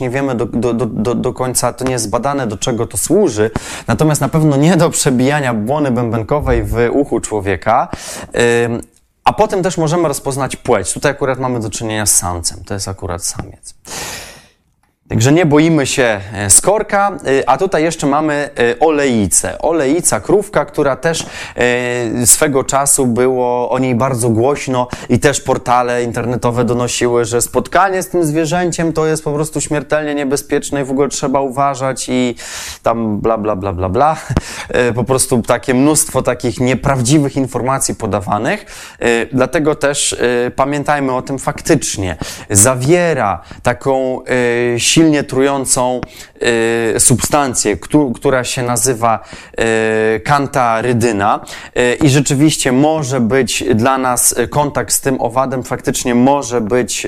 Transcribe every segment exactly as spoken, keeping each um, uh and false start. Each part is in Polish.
nie wiemy do, do, do, do końca, to nie jest zbadane, do czego to służy, natomiast na pewno nie do przebijania błony bębenkowej w uchu człowieka. A potem też możemy rozpoznać płeć. Tutaj akurat mamy do czynienia z samcem. To jest akurat samiec. Także nie boimy się skorka, a tutaj jeszcze mamy olejicę. Olejca, krówka, która też swego czasu było o niej bardzo głośno i też portale internetowe donosiły, że spotkanie z tym zwierzęciem to jest po prostu śmiertelnie niebezpieczne i w ogóle trzeba uważać i tam bla, bla, bla, bla, bla. Po prostu takie mnóstwo takich nieprawdziwych informacji podawanych. Dlatego też pamiętajmy o tym faktycznie. Zawiera taką silną silnie trującą y, substancję, któ, która się nazywa y, kantarydyna y, i rzeczywiście może być dla nas kontakt z tym owadem, faktycznie może być y,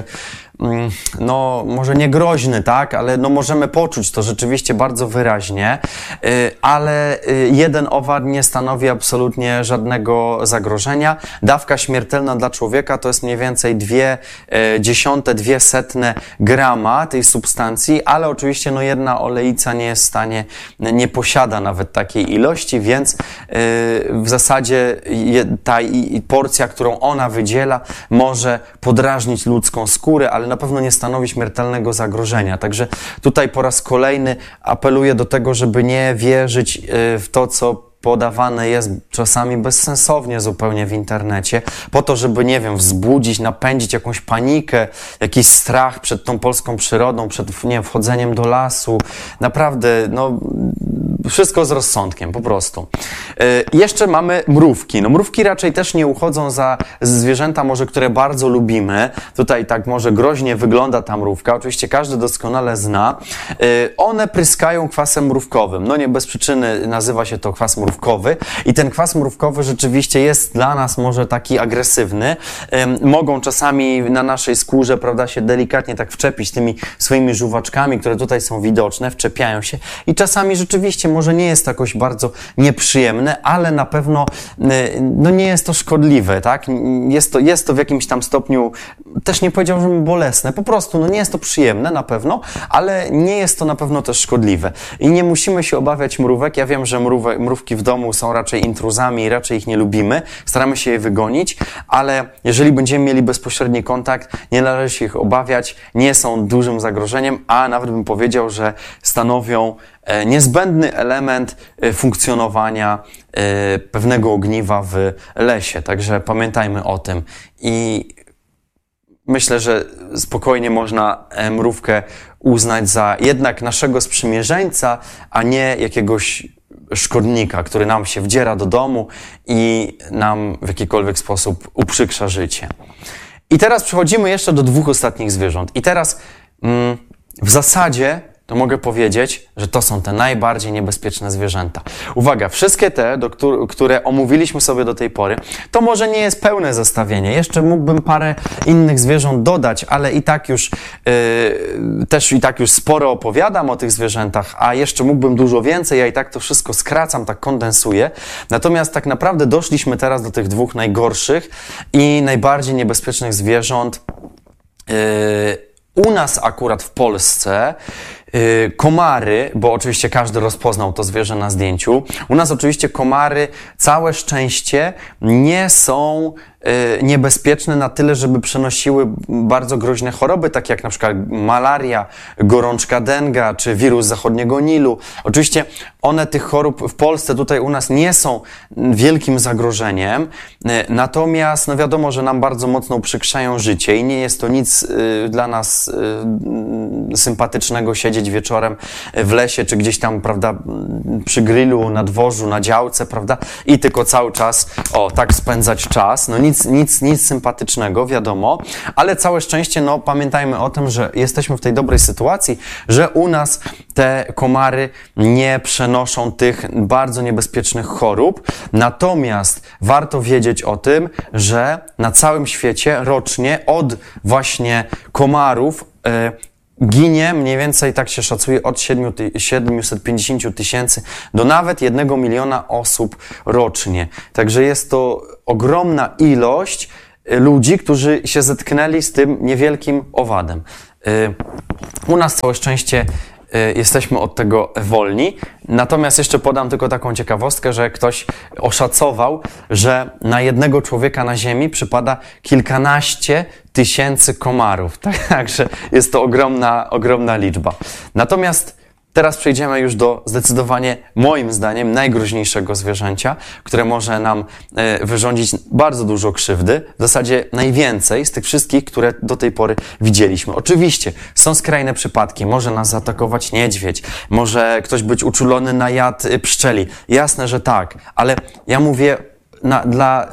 no może nie groźny, tak, ale no możemy poczuć to rzeczywiście bardzo wyraźnie, ale jeden owad nie stanowi absolutnie żadnego zagrożenia. Dawka śmiertelna dla człowieka to jest mniej więcej dwie dziesiąte, dwie setne grama tej substancji, ale oczywiście no jedna olejca nie jest w stanie, nie posiada nawet takiej ilości, więc w zasadzie ta porcja, którą ona wydziela, może podrażnić ludzką skórę, ale na pewno nie stanowi śmiertelnego zagrożenia. Także tutaj po raz kolejny apeluję do tego, żeby nie wierzyć w to, co podawane jest czasami bezsensownie zupełnie w internecie, po to, żeby, nie wiem, wzbudzić, napędzić jakąś panikę, jakiś strach przed tą polską przyrodą, przed, nie wiem, wchodzeniem do lasu. Naprawdę, no, wszystko z rozsądkiem, po prostu. Yy, jeszcze mamy mrówki. No, mrówki raczej też nie uchodzą za zwierzęta, może, które bardzo lubimy. Tutaj tak może groźnie wygląda ta mrówka. Oczywiście każdy doskonale zna. Yy, one pryskają kwasem mrówkowym. No nie bez przyczyny nazywa się to kwas mrówkowy. I ten kwas mrówkowy rzeczywiście jest dla nas może taki agresywny. Ym, mogą czasami na naszej skórze, prawda, się delikatnie tak wczepić tymi swoimi żuwaczkami, które tutaj są widoczne, wczepiają się i czasami rzeczywiście może nie jest to jakoś bardzo nieprzyjemne, ale na pewno yy, no nie jest to szkodliwe, tak? Jest to, jest to w jakimś tam stopniu, też nie powiedziałbym bolesne, po prostu no nie jest to przyjemne na pewno, ale nie jest to na pewno też szkodliwe. I nie musimy się obawiać mrówek. Ja wiem, że mrówek, mrówki w domu są raczej intruzami i raczej ich nie lubimy. Staramy się je wygonić, ale jeżeli będziemy mieli bezpośredni kontakt, nie należy się ich obawiać, nie są dużym zagrożeniem, a nawet bym powiedział, że stanowią niezbędny element funkcjonowania pewnego ogniwa w lesie. Także pamiętajmy o tym. I myślę, że spokojnie można mrówkę uznać za jednak naszego sprzymierzeńca, a nie jakiegoś szkodnika, który nam się wdziera do domu i nam w jakikolwiek sposób uprzykrza życie. I teraz przechodzimy jeszcze do dwóch ostatnich zwierząt. I teraz mm, w zasadzie to mogę powiedzieć, że to są te najbardziej niebezpieczne zwierzęta. Uwaga, wszystkie te, do któr- które omówiliśmy sobie do tej pory, to może nie jest pełne zestawienie. Jeszcze mógłbym parę innych zwierząt dodać, ale i tak już yy, też i tak już sporo opowiadam o tych zwierzętach, a jeszcze mógłbym dużo więcej, ja i tak to wszystko skracam, tak kondensuję. Natomiast tak naprawdę doszliśmy teraz do tych dwóch najgorszych i najbardziej niebezpiecznych zwierząt. Yy, u nas akurat w Polsce komary, bo oczywiście każdy rozpoznał to zwierzę na zdjęciu. U nas oczywiście komary, całe szczęście, nie są niebezpieczne na tyle, żeby przenosiły bardzo groźne choroby, takie jak na przykład malaria, gorączka denga czy wirus zachodniego Nilu. Oczywiście one tych chorób w Polsce, tutaj u nas nie są wielkim zagrożeniem, natomiast no wiadomo, że nam bardzo mocno uprzykrzają życie i nie jest to nic dla nas sympatycznego siedzieć wieczorem w lesie, czy gdzieś tam, prawda, przy grillu, na dworzu, na działce, prawda, i tylko cały czas, o, tak spędzać czas. No nic, nic, nic sympatycznego, wiadomo, ale całe szczęście, no pamiętajmy o tym, że jesteśmy w tej dobrej sytuacji, że u nas te komary nie przenoszą tych bardzo niebezpiecznych chorób. Natomiast warto wiedzieć o tym, że na całym świecie rocznie od właśnie komarów yy, ginie mniej więcej, tak się szacuje, od siedemset pięćdziesiąt tysięcy do nawet jednego miliona osób rocznie. Także jest to ogromna ilość ludzi, którzy się zetknęli z tym niewielkim owadem. U nas całe szczęście jesteśmy od tego wolni. Natomiast jeszcze podam tylko taką ciekawostkę, że ktoś oszacował, że na jednego człowieka na Ziemi przypada kilkanaście tysięcy komarów. Także jest to ogromna, ogromna liczba. Natomiast teraz przejdziemy już do zdecydowanie, moim zdaniem, najgroźniejszego zwierzęcia, które może nam e, wyrządzić bardzo dużo krzywdy. W zasadzie najwięcej z tych wszystkich, które do tej pory widzieliśmy. Oczywiście są skrajne przypadki. Może nas zaatakować niedźwiedź, może ktoś być uczulony na jad pszczeli. Jasne, że tak, ale ja mówię Na, dla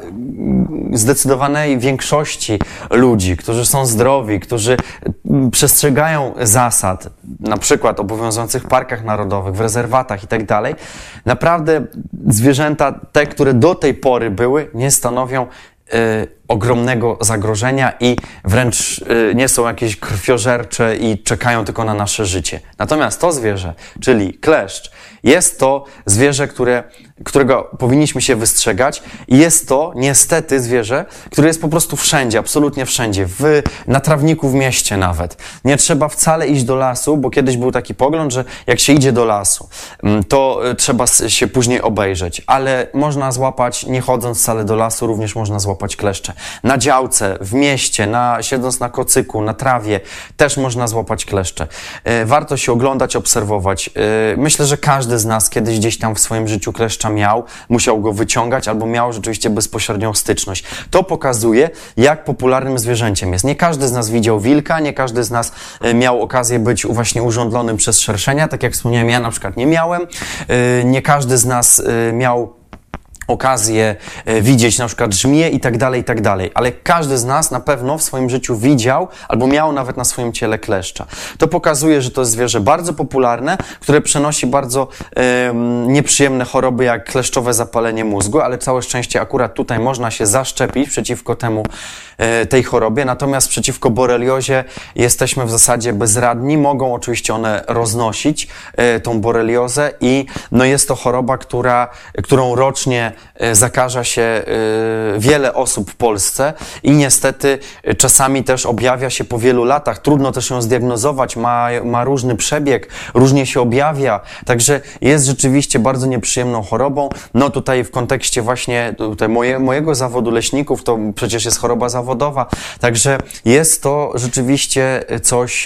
zdecydowanej większości ludzi, którzy są zdrowi, którzy przestrzegają zasad, na przykład obowiązujących w parkach narodowych, w rezerwatach i tak dalej, naprawdę zwierzęta, te, które do tej pory były, nie stanowią y, ogromnego zagrożenia i wręcz y, nie są jakieś krwiożercze i czekają tylko na nasze życie. Natomiast to zwierzę, czyli kleszcz, jest to zwierzę, które, którego powinniśmy się wystrzegać i jest to niestety zwierzę, które jest po prostu wszędzie, absolutnie wszędzie, w, na trawniku w mieście nawet. Nie trzeba wcale iść do lasu, bo kiedyś był taki pogląd, że jak się idzie do lasu, to trzeba się później obejrzeć, ale można złapać, nie chodząc wcale do lasu, również można złapać kleszcze. Na działce, w mieście, na, siedząc na kocyku, na trawie, też można złapać kleszcze. Warto się oglądać, obserwować. Myślę, że każdy z nas kiedyś gdzieś tam w swoim życiu kleszcza miał, musiał go wyciągać albo miał rzeczywiście bezpośrednią styczność. To pokazuje, jak popularnym zwierzęciem jest. Nie każdy z nas widział wilka, nie każdy z nas miał okazję być właśnie urządlonym przez szerszenia, tak jak wspomniałem, ja na przykład nie miałem. Nie każdy z nas miał okazję widzieć na przykład żmiję i tak dalej, i tak dalej. Ale każdy z nas na pewno w swoim życiu widział albo miał nawet na swoim ciele kleszcza. To pokazuje, że to jest zwierzę bardzo popularne, które przenosi bardzo e, nieprzyjemne choroby jak kleszczowe zapalenie mózgu, ale całe szczęście akurat tutaj można się zaszczepić przeciwko temu, e, tej chorobie. Natomiast przeciwko boreliozie jesteśmy w zasadzie bezradni. Mogą oczywiście one roznosić e, tą boreliozę i no jest to choroba, która, którą rocznie zakaża się wiele osób w Polsce i niestety czasami też objawia się po wielu latach. Trudno też ją zdiagnozować, ma, ma różny przebieg, różnie się objawia, także jest rzeczywiście bardzo nieprzyjemną chorobą. No tutaj w kontekście właśnie tutaj moje, mojego zawodu leśników to przecież jest choroba zawodowa, także jest to rzeczywiście coś,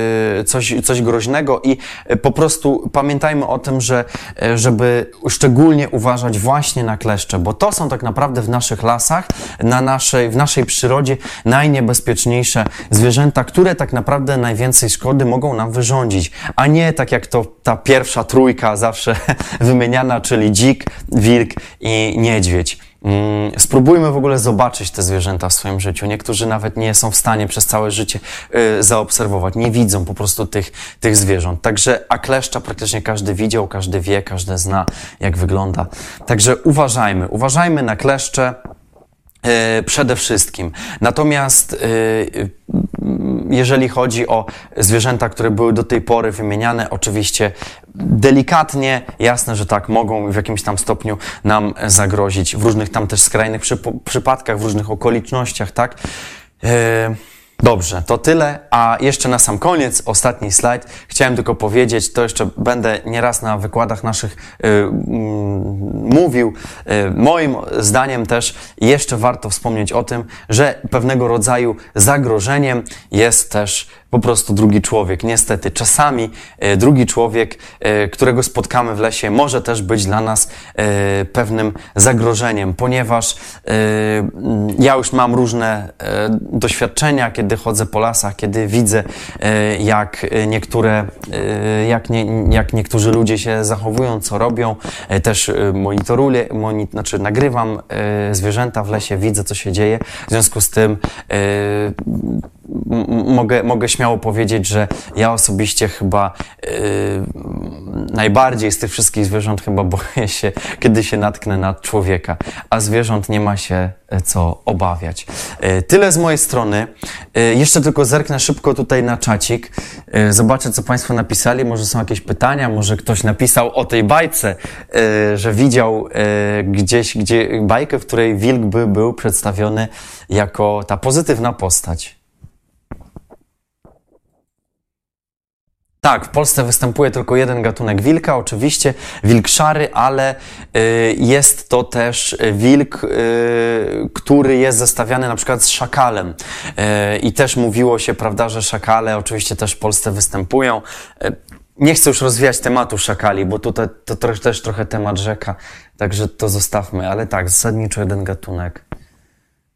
coś, coś groźnego i po prostu pamiętajmy o tym, że żeby szczególnie uważać właśnie na kleszcze, bo to są tak naprawdę w naszych lasach, na naszej, w naszej przyrodzie najniebezpieczniejsze zwierzęta, które tak naprawdę najwięcej szkody mogą nam wyrządzić, a nie tak jak to ta pierwsza trójka zawsze wymieniana, czyli dzik, wilk i niedźwiedź. Spróbujmy w ogóle zobaczyć te zwierzęta w swoim życiu. Niektórzy nawet nie są w stanie przez całe życie y, zaobserwować, nie widzą po prostu tych, tych zwierząt. Także, a kleszcza praktycznie każdy widział, każdy wie, każdy zna, jak wygląda. Także uważajmy, uważajmy na kleszcze y, przede wszystkim. Natomiast y, jeżeli chodzi o zwierzęta, które były do tej pory wymieniane, oczywiście delikatnie, jasne, że tak, mogą w jakimś tam stopniu nam zagrozić w różnych tam też skrajnych przyp- przypadkach, w różnych okolicznościach, tak? Yy, dobrze, to tyle, a jeszcze na sam koniec, ostatni slajd, chciałem tylko powiedzieć, to jeszcze będę nieraz na wykładach naszych yy, yy, mówił, yy, moim zdaniem też jeszcze warto wspomnieć o tym, że pewnego rodzaju zagrożeniem jest też po prostu drugi człowiek. Niestety, czasami e, drugi człowiek, e, którego spotkamy w lesie, może też być dla nas e, pewnym zagrożeniem, ponieważ e, ja już mam różne e, doświadczenia, kiedy chodzę po lasach, kiedy widzę, e, jak niektóre, e, jak, nie, jak niektórzy ludzie się zachowują, co robią. E, też monitoruję, moni, znaczy nagrywam e, zwierzęta w lesie, widzę, co się dzieje. W związku z tym e, Mogę, mogę śmiało powiedzieć, że ja osobiście chyba yy, najbardziej z tych wszystkich zwierząt chyba boję się, kiedy się natknę na człowieka, a zwierząt nie ma się co obawiać. Yy, tyle z mojej strony. Yy, jeszcze tylko zerknę szybko tutaj na czacik. Yy, zobaczę, co Państwo napisali. Może są jakieś pytania, może ktoś napisał o tej bajce, yy, że widział yy, gdzieś gdzie, bajkę, w której wilk by był przedstawiony jako ta pozytywna postać. Tak, w Polsce występuje tylko jeden gatunek wilka, oczywiście wilk szary, ale y, jest to też wilk, y, który jest zestawiany na przykład z szakalem. Y, I też mówiło się, prawda, że szakale oczywiście też w Polsce występują. Y, nie chcę już rozwijać tematu szakali, bo tutaj to też trochę temat rzeka, także to zostawmy, ale tak, zasadniczo jeden gatunek.